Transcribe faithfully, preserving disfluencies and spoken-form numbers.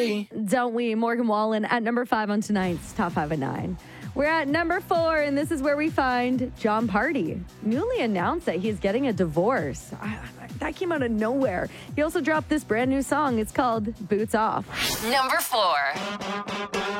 Don't we? Morgan Wallen at number five on tonight's Top five at nine. We're at number four, and this is where we find John Party. Newly announced that he's getting a divorce. I, I, that came out of nowhere. He also dropped this brand new song. It's called Boots Off. Number four.